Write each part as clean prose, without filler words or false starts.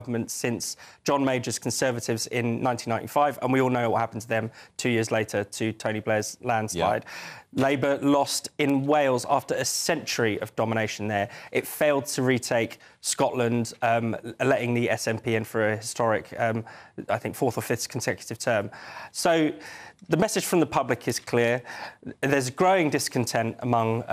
government since John Major's Conservatives in 1995, and we all know what happened to them 2 years later to Tony Blair's landslide. Yeah. Labour lost in Wales after a century of domination there. It failed to retake Scotland, letting the SNP in for a historic, I think, fourth or fifth consecutive term. So the message from the public is clear. There's growing discontent among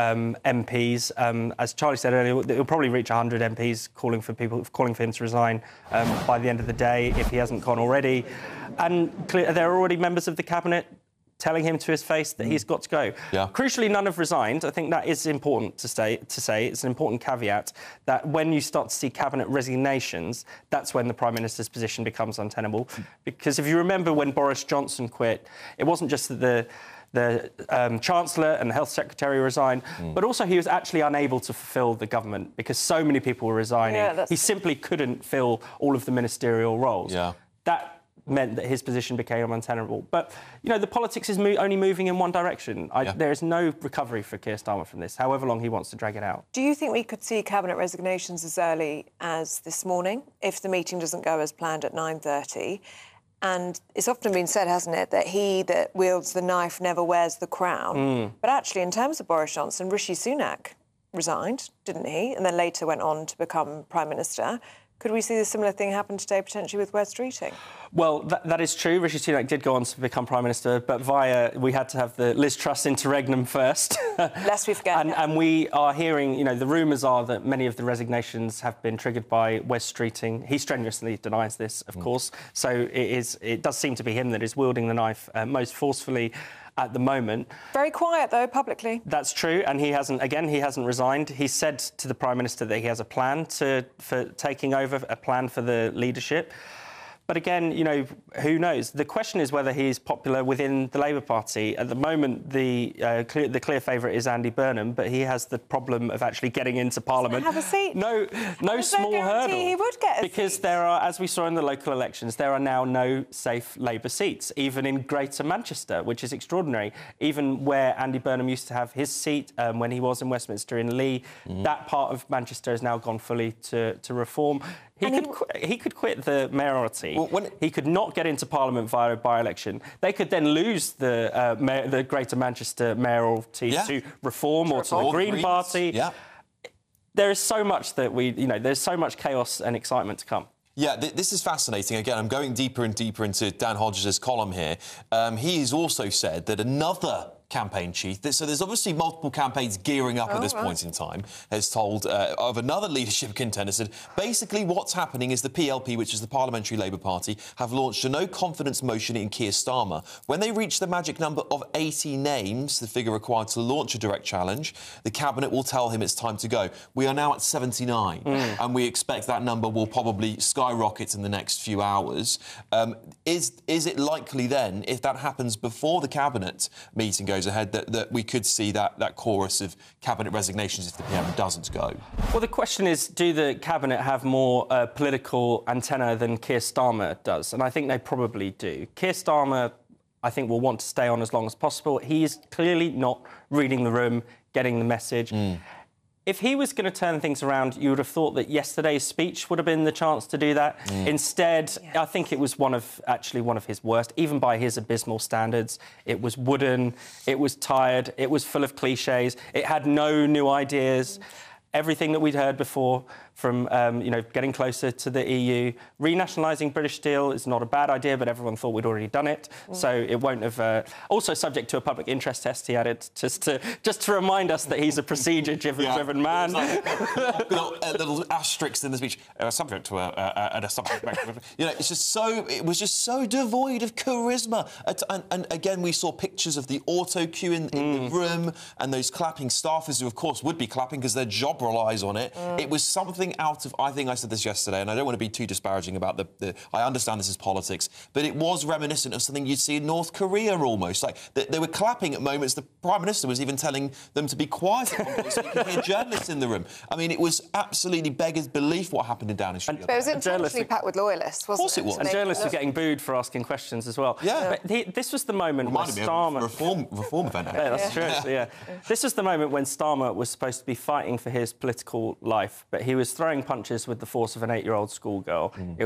MPs. As Charlie said earlier, it'll probably reach 100 MPs calling for him to resign by the end of the day, if he hasn't gone already. And there are already members of the cabinet telling him to his face that he's got to go. Yeah. Crucially, none have resigned. I think that is important to say. It's an important caveat that when you start to see cabinet resignations, that's when the Prime Minister's position becomes untenable. Because if you remember when Boris Johnson quit, it wasn't just that the Chancellor and the Health Secretary resigned, but also he was actually unable to fulfil the government because so many people were resigning. Yeah, he simply couldn't fill all of the ministerial roles. Yeah. That meant that his position became untenable. But, you know, the politics is only moving in one direction. There is no recovery for Keir Starmer from this, however long he wants to drag it out. Do you think we could see cabinet resignations as early as this morning, if the meeting doesn't go as planned at 9:30? And it's often been said, hasn't it, that he that wields the knife never wears the crown. But actually, in terms of Boris Johnson, Rishi Sunak resigned, didn't he? And then later went on to become Prime Minister. Could we see a similar thing happen today, potentially, with Wes Streeting? Well, that is true. Rishi Sunak did go on to become Prime Minister, but we had to have the Liz Truss interregnum first. Lest we forget. And we are hearing, you know, the rumours are that many of the resignations have been triggered by Wes Streeting. He strenuously denies this, of course. So it does seem to be him that is wielding the knife most forcefully at the moment. Very quiet, though, publicly. That's true, and he hasn't resigned. He said to the Prime Minister that he has a plan for taking over, a plan for the leadership. But again, you know, who knows? The question is whether he's popular within the Labour Party. At the moment, the clear favourite is Andy Burnham, but he has the problem of actually getting into Parliament. Have a seat. No small hurdle. He would get a because seat. There are, as we saw in the local elections, there are now no safe Labour seats, even in Greater Manchester, which is extraordinary. Even where Andy Burnham used to have his seat when he was in Westminster in Lee, that part of Manchester has now gone fully to reform. He could quit the mayoralty. Well, he could not get into Parliament via a by-election. They could then lose the Greater Manchester mayoralty to Reform or to the Green Party. Yeah. There is so much that there's so much chaos and excitement to come. Yeah, this is fascinating. Again, I'm going deeper and deeper into Dan Hodges' column here. He has also said that another campaign chief, so there's obviously multiple campaigns gearing up at this point in time, has told of another leadership contender, said basically what's happening is the PLP, which is the Parliamentary Labour Party, have launched a no-confidence motion in Keir Starmer. When they reach the magic number of 80 names, the figure required to launch a direct challenge, the Cabinet will tell him it's time to go. We are now at 79, and we expect that number will probably skyrocket in the next few hours. Is it likely then, if that happens before the Cabinet meeting goes ahead, that we could see that chorus of cabinet resignations if the PM doesn't go? Well, the question is, do the cabinet have more political antenna than Keir Starmer does? And I think they probably do. Keir Starmer, I think, will want to stay on as long as possible. He is clearly not reading the room, getting the message. If he was going to turn things around, you would have thought that yesterday's speech would have been the chance to do that. Instead, I think it was one of his worst, even by his abysmal standards. It was wooden, it was tired, it was full of cliches, it had no new ideas. Everything that we'd heard before, from getting closer to the EU, renationalising British Steel is not a bad idea, but everyone thought we'd already done it, so it won't have. Also, subject to a public interest test, he added, just to remind us that he's a procedure-driven man. Little asterisks in the speech, subject to a subject. You know, it was just so devoid of charisma. And again, we saw pictures of the auto cue in the room, and those clapping staffers who, of course, would be clapping because their job relies on it. It was something out of... I think I said this yesterday, and I don't want to be too disparaging about I understand this is politics, but it was reminiscent of something you'd see in North Korea almost. Like, they were clapping at moments. The Prime Minister was even telling them to be quiet at one point so you could hear journalists in the room. I mean, it was absolutely beggars belief what happened in Downing Street. But it was intentionally packed with loyalists, wasn't it? Of course it was. And journalists were getting booed for asking questions as well. Yeah. But this was the moment when Starmer... Reform event. Yeah, that's true, yeah. This was the moment when Starmer was supposed to be fighting for his political life, but he was throwing punches with the force of an 8-year-old schoolgirl.